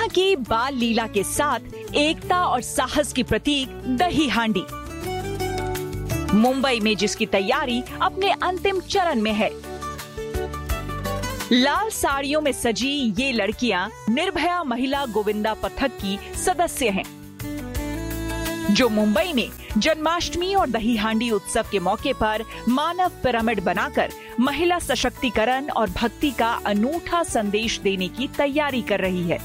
की बाल लीला के साथ एकता और साहस की प्रतीक दही हांडी। मुंबई में जिसकी तैयारी अपने अंतिम चरण में है। लाल साड़ियों में सजी ये लड़कियां निर्भया महिला गोविंदा पथक की सदस्य हैं, जो मुंबई में जन्माष्टमी और दही हांडी उत्सव के मौके पर मानव पिरामिड बनाकर महिला सशक्तिकरण और भक्ति का अनूठा संदेश देने की तैयारी कर रही है।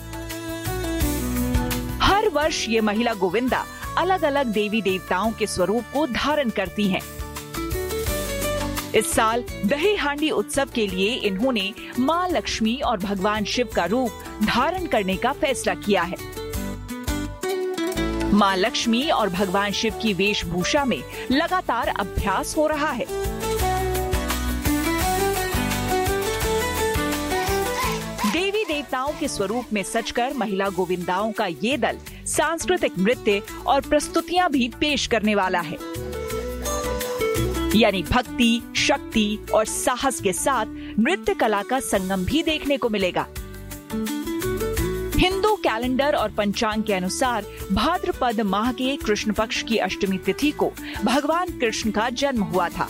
हर वर्ष ये महिला गोविंदा अलग अलग देवी देवताओं के स्वरूप को धारण करती हैं। इस साल दही हांडी उत्सव के लिए इन्होंने मां लक्ष्मी और भगवान शिव का रूप धारण करने का फैसला किया है। मां लक्ष्मी और भगवान शिव की वेशभूषा में लगातार अभ्यास हो रहा है। देवी देवताओं के स्वरूप में सजकर महिला गोविंदाओं का ये दल सांस्कृतिक नृत्य और प्रस्तुतियां भी पेश करने वाला है। यानी भक्ति, शक्ति और साहस के साथ नृत्य कला का संगम भी देखने को मिलेगा। हिंदू कैलेंडर और पंचांग के अनुसार भाद्रपद माह के कृष्ण पक्ष की अष्टमी तिथि को भगवान कृष्ण का जन्म हुआ था।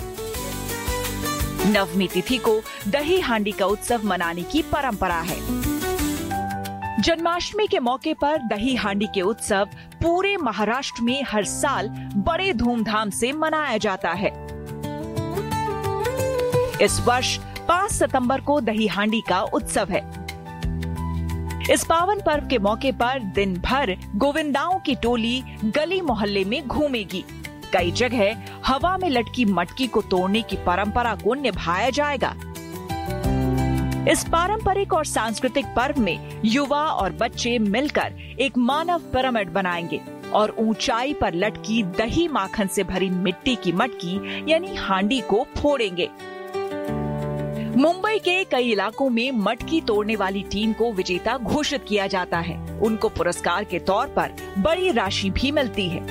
नवमी तिथि को दही हांडी का उत्सव मनाने की परंपरा है। जन्माष्टमी के मौके पर दही हांडी के उत्सव पूरे महाराष्ट्र में हर साल बड़े धूमधाम से मनाया जाता है। इस वर्ष 5 सितंबर को दही हांडी का उत्सव है। इस पावन पर्व के मौके पर दिन भर गोविंदाओं की टोली गली मोहल्ले में घूमेगी। कई जगह हवा में लटकी मटकी को तोड़ने की परंपरा को निभाया जाएगा। इस पारंपरिक और सांस्कृतिक पर्व में युवा और बच्चे मिलकर एक मानव पिरामिड बनाएंगे और ऊंचाई पर लटकी दही माखन से भरी मिट्टी की मटकी यानी हांडी को फोड़ेंगे। मुंबई के कई इलाकों में मटकी तोड़ने वाली टीम को विजेता घोषित किया जाता है। उनको पुरस्कार के तौर पर बड़ी राशि भी मिलती है।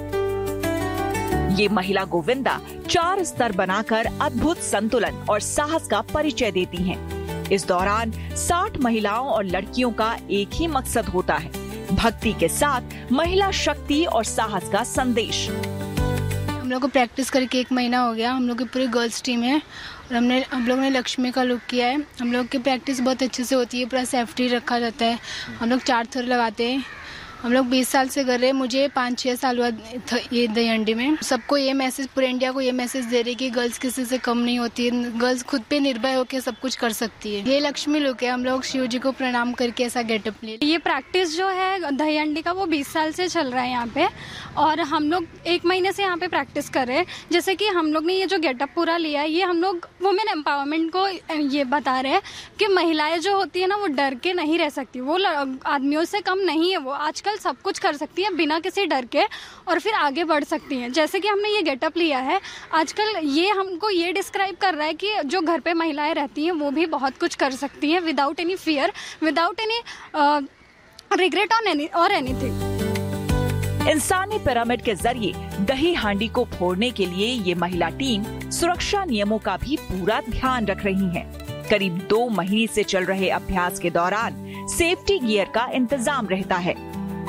ये महिला गोविंदा 4 स्तर बनाकर अद्भुत संतुलन और साहस का परिचय देती हैं। इस दौरान 60 महिलाओं और लड़कियों का एक ही मकसद होता है, भक्ति के साथ महिला शक्ति और साहस का संदेश। हम लोग को प्रैक्टिस करके 1 महीना हो गया। हम लोग की पूरी गर्ल्स टीम है और हम लोग ने लक्ष्मी का लुक किया है। हम लोग की प्रैक्टिस बहुत अच्छे से होती है, पूरा सेफ्टी रखा जाता है। हम लोग 4 थर लगाते हैं। हम लोग 20 साल से कर रहे हैं। मुझे 5-6 साल हुआ ये दही हांडी में। सबको ये मैसेज, पूरे इंडिया को ये मैसेज दे रही कि गर्ल्स किसी से कम नहीं होती है। गर्ल्स खुद पे निर्भय होकर सब कुछ कर सकती है। ये लक्ष्मी लुक है। हम लोग शिव जी को प्रणाम करके ऐसा गेटअप ले। ये प्रैक्टिस जो है दही हांडी का वो 20 साल से चल रहा है यहाँ पे और हम लोग 1 महीने से यहाँ पे प्रैक्टिस कर रहे हैं। जैसे कि हम लोग ने ये जो गेटअप पूरा लिया है, ये हम लोग वुमेन एम्पावरमेंट को ये बता रहे हैं कि महिलाएं जो होती है ना वो डर के नहीं रह सकती। वो आदमियों से कम नहीं है। वो आजकल सब कुछ कर सकती है बिना किसी डर के और फिर आगे बढ़ सकती हैं। जैसे कि हमने ये गेटअप लिया है, आजकल ये हमको ये डिस्क्राइब कर रहा है कि जो घर पे महिलाएं रहती हैं वो भी बहुत कुछ कर सकती हैं without any fear, without any regret और एनीथिंग। इंसानी पिरामिड के जरिए दही हांडी को फोड़ने के लिए ये महिला टीम सुरक्षा नियमों का भी पूरा ध्यान रख रही है। करीब 2 महीने से चल रहे अभ्यास के दौरान सेफ्टी गियर का इंतजाम रहता है।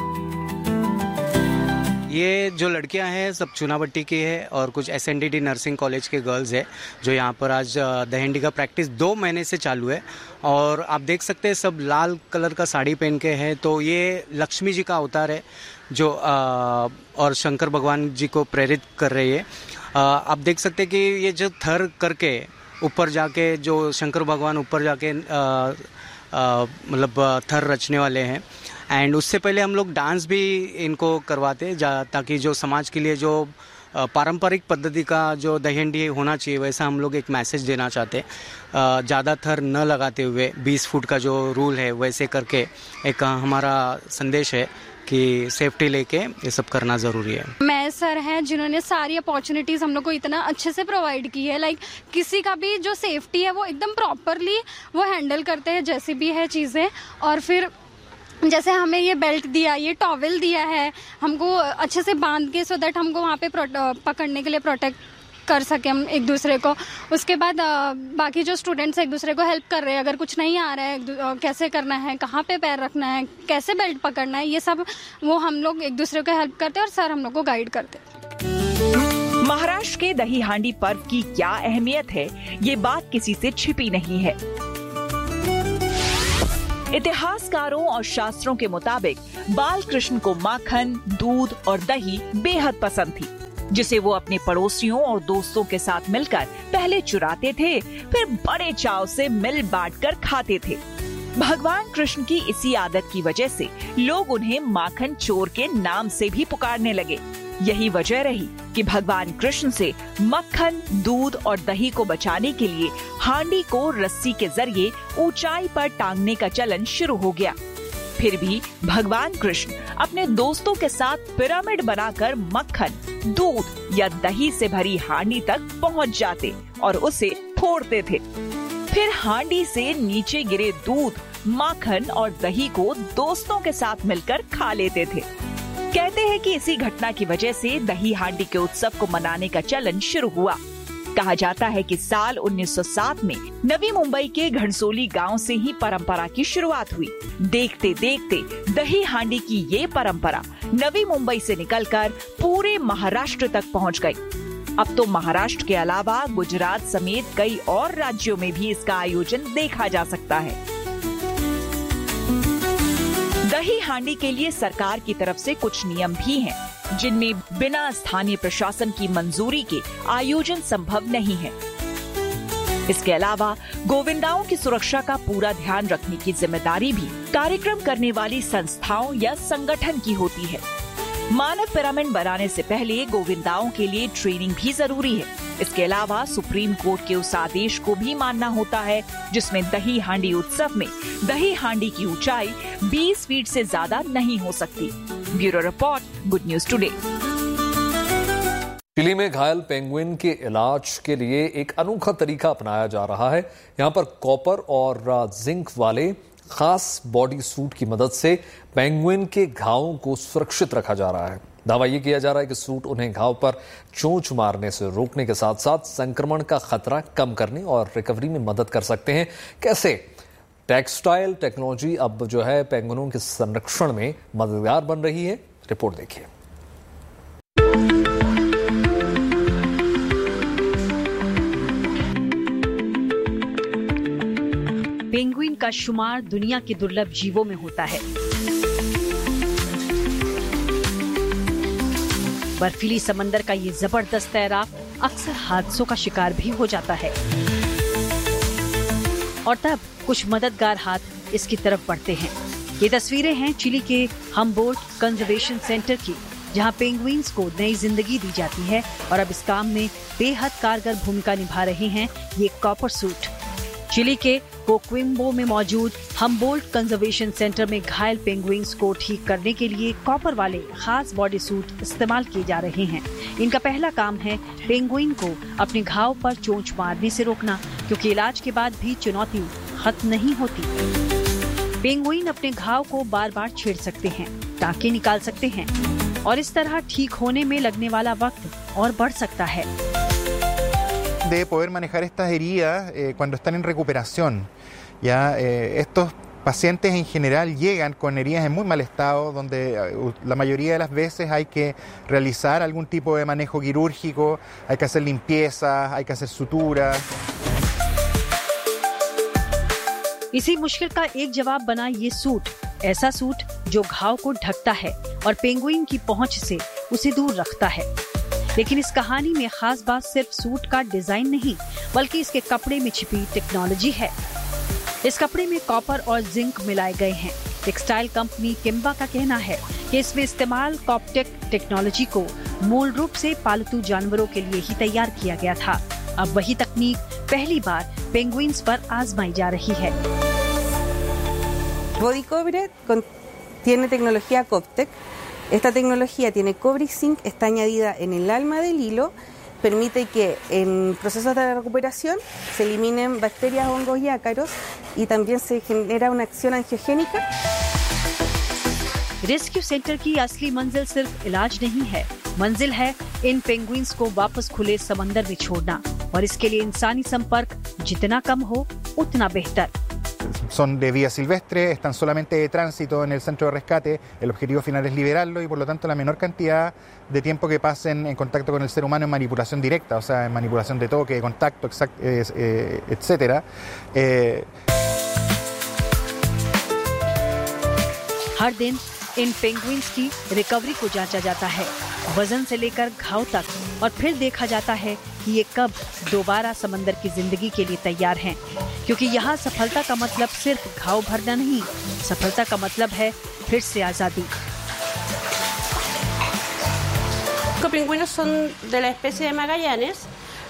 ये जो लड़कियां हैं सब चुनाभट्टी की है और कुछ SNDT नर्सिंग कॉलेज के गर्ल्स है जो यहाँ पर आज दही हांडी का प्रैक्टिस 2 महीने से चालू है। और आप देख सकते हैं सब लाल कलर का साड़ी पहन के है। तो ये लक्ष्मी जी का अवतार है जो और शंकर भगवान जी को प्रेरित कर रही है। आप देख सकते हैं कि ये जो थर करके ऊपर जाके जो शंकर भगवान ऊपर जाके मतलब थर रचने वाले हैं। एंड उससे पहले हम लोग डांस भी इनको करवाते ताकि जो समाज के लिए जो पारंपरिक पद्धति का जो दही हांडी होना चाहिए वैसा हम लोग एक मैसेज देना चाहते हैं। ज़्यादा थर न लगाते हुए 20 फुट का जो रूल है वैसे करके एक हमारा संदेश है कि सेफ्टी लेके ये सब करना ज़रूरी है। मैं सर हैं जिन्होंने सारी अपॉर्चुनिटीज़ हम लोग को इतना अच्छे से प्रोवाइड की है। लाइक किसी का भी जो सेफ्टी है वो एकदम प्रॉपरली वो हैंडल करते हैं जैसी भी है चीज़ें। और फिर जैसे हमें ये बेल्ट दिया, ये टॉवेल दिया है हमको अच्छे से बांध के, सो दैट हमको वहाँ पे पकड़ने के लिए प्रोटेक्ट कर सकें हम एक दूसरे को। उसके बाद बाकी जो स्टूडेंट्स एक दूसरे को हेल्प कर रहे हैं, अगर कुछ नहीं आ रहा है कैसे करना है, कहाँ पे पैर रखना है, कैसे बेल्ट पकड़ना है, ये सब वो हम लोग एक दूसरे को हेल्प करते हैं और सर हम लोग को गाइड करते हैं। महाराष्ट्र के दही हांडी पर्व की क्या अहमियत है, ये बात किसी से छिपी नहीं है। इतिहासकारों और शास्त्रों के मुताबिक बालकृष्ण को माखन, दूध और दही बेहद पसंद थी, जिसे वो अपने पड़ोसियों और दोस्तों के साथ मिलकर पहले चुराते थे, फिर बड़े चाव से मिल बांटकर खाते थे। भगवान कृष्ण की इसी आदत की वजह से लोग उन्हें माखन चोर के नाम से भी पुकारने लगे। यही वजह रही कि भगवान कृष्ण से मक्खन, दूध और दही को बचाने के लिए हांडी को रस्सी के जरिए ऊंचाई पर टांगने का चलन शुरू हो गया। फिर भी भगवान कृष्ण अपने दोस्तों के साथ पिरामिड बनाकर मक्खन, दूध या दही से भरी हांडी तक पहुंच जाते और उसे फोड़ते थे। फिर हांडी से नीचे गिरे दूध, माखन और दही को दोस्तों के साथ मिलकर खा लेते थे। कहते हैं कि इसी घटना की वजह से दही हांडी के उत्सव को मनाने का चलन शुरू हुआ। कहा जाता है कि साल 1907 में नवी मुंबई के घनसोली गांव से ही परंपरा की शुरुआत हुई। देखते देखते दही हांडी की ये परंपरा नवी मुंबई से निकलकर पूरे महाराष्ट्र तक पहुंच गई। अब तो महाराष्ट्र के अलावा गुजरात समेत कई और राज्यों में भी इसका आयोजन देखा जा सकता है। दही हांडी के लिए सरकार की तरफ से कुछ नियम भी हैं, जिनमें बिना स्थानीय प्रशासन की मंजूरी के आयोजन संभव नहीं है। इसके अलावा गोविंदाओं की सुरक्षा का पूरा ध्यान रखने की जिम्मेदारी भी कार्यक्रम करने वाली संस्थाओं या संगठन की होती है। मानव पिरामिड बनाने से पहले गोविंदाओं के लिए ट्रेनिंग भी जरूरी है। इसके अलावा सुप्रीम कोर्ट के उस आदेश को भी मानना होता है, जिसमें दही हांडी उत्सव में दही हांडी की ऊंचाई 20 फीट से ज्यादा नहीं हो सकती। Bureau report, good news today. Chilli में घायल पेंगुइन के इलाज के लिए एक अनोखा तरीका अपनाया जा रहा है। यहाँ पर कॉपर और जिंक वाले खास बॉडी सूट की मदद से पेंगुइन के घावों को सुरक्षित रखा जा रहा है। दावा ये किया जा रहा है कि सूट उन्हें घाव पर चोंच मारने से रोकने के साथ साथ संक्रमण का खतरा कम करने और रिकवरी में मदद कर सकते हैं। कैसे? टेक्सटाइल टेक्नोलॉजी अब जो है पेंगुइनों के संरक्षण में मददगार बन रही है। रिपोर्ट देखिए। पेंगुइन का शुमार दुनिया के दुर्लभ जीवों में होता है। बर्फीली समंदर का ये जबरदस्त तैराक अक्सर हादसों का शिकार भी हो जाता है और तब कुछ मददगार हाथ इसकी तरफ बढ़ते हैं। ये तस्वीरें हैं चिली के हम्बोल्ट कंजर्वेशन सेंटर की, जहां पेंगुइन्स को नई जिंदगी दी जाती है और अब इस काम में बेहद कारगर भूमिका निभा रहे हैं ये कॉपर सूट। चिली के कोक्विम्बो में मौजूद हम्बोल्ट कंजर्वेशन सेंटर में घायल पेंगुइन्स को ठीक करने के लिए कॉपर वाले खास बॉडी सूट इस्तेमाल किए जा रहे हैं। इनका पहला काम है पेंगुइन को अपने घाव पर चोंच मारने से रोकना, क्योंकि इलाज के बाद भी चुनौती खत्म नहीं होती। पेंगुइन अपने घाव को बार बार छेड़ सकते हैं, टाँके निकाल सकते हैं और इस तरह ठीक होने में लगने वाला वक्त और बढ़ सकता है। De poder manejar estas heridas cuando están en recuperación. Ya estos pacientes en general llegan con heridas en muy mal estado, donde la mayoría de las veces hay que realizar algún tipo de manejo quirúrgico, hay que hacer limpiezas, hay que hacer suturas. इसी मुश्किल का एक जवाब बना ये suit, ऐसा suit जो घाव को ढकता है और पेंगुइन की पहुंच से उसे दूर रखता है। लेकिन इस कहानी में खास बात सिर्फ सूट का डिजाइन नहीं, बल्कि इसके कपड़े में छिपी टेक्नोलॉजी है। इस कपड़े में कॉपर और जिंक मिलाए गए हैं। टेक्सटाइल कंपनी किम्बा का कहना है कि इसमें इस्तेमाल कॉपटेक टेक्नोलॉजी को मूल रूप से पालतू जानवरों के लिए ही तैयार किया गया था। अब वही तकनीक पहली बार पेंगुइन्स पर आजमाई जा रही है। Body Cobre tiene tecnología Coptec. Esta tecnología tiene cobre y zinc, está añadida en el alma del hilo, permite que en procesos de recuperación se eliminen bacterias, hongos y ácaros y también se genera una acción angiogénica. Rescue centre की असली मंजिल सिर्फ इलाज नहीं है, मंजिल है इन penguins को वापस खुले समंदर में छोड़ना, और इसके लिए इंसानी संपर्क जितना कम हो उतना बेहतर। Son de vida silvestre, están solamente de tránsito en el centro de rescate. El objetivo final es liberarlo y por lo tanto la menor cantidad de tiempo que pasen en contacto con el ser humano en manipulación directa, o sea, en manipulación de toque, de contacto, etcétera. हर दिन इन penguins की recovery को जांचा जाता है, वजन से लेकर घाव तक, और फिर देखा जाता है कि ये कब दोबारा समंदर की जिंदगी के लिए तैयार हैं। क्योंकि यहाँ सफलता का मतलब सिर्फ घाव भरना नहीं, सफलता का मतलब है फिर से आजादी। Los pingüinos son de la especie de Magallanes.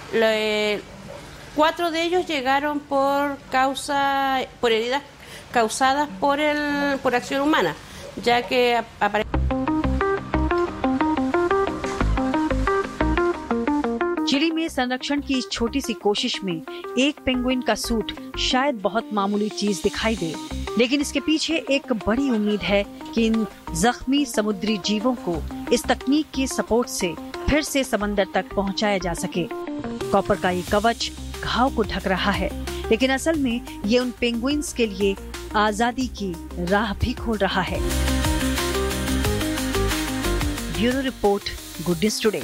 4 de ellos llegaron por heridas causadas por acción humana, ya que chilli में संरक्षण की इस छोटी सी कोशिश में एक पेंगुइन का सूट शायद बहुत मामूली चीज दिखाई दे, लेकिन इसके पीछे एक बड़ी उम्मीद है कि इन जख्मी समुद्री जीवों को इस तकनीक की सपोर्ट से फिर से समंदर तक पहुंचाया जा सके। कॉपर का ये कवच घाव को ढक रहा है, लेकिन असल में ये उन पेंगुइन्स के लिए आजादी की राह भी खोल रहा है। Bureau report, good news today.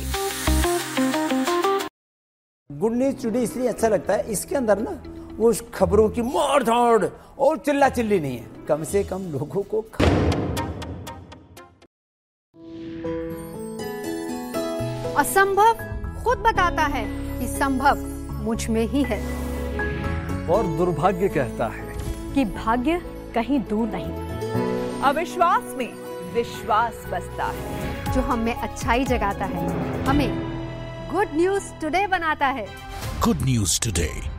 Good news today इसलिए अच्छा लगता है, इसके अंदर ना वो खबरों की मार धाड़ और चिल्ला चिल्ली नहीं है, कम से कम लोगों को असंभव खुद बताता है कि संभव मुझ में ही है, और दुर्भाग्य कहता है कि भाग्य कहीं दूर नहीं। अविश्वास में विश्वास बसता है, जो हमें अच्छाई जगाता है, हमें गुड न्यूज टुडे बनाता है। Good news today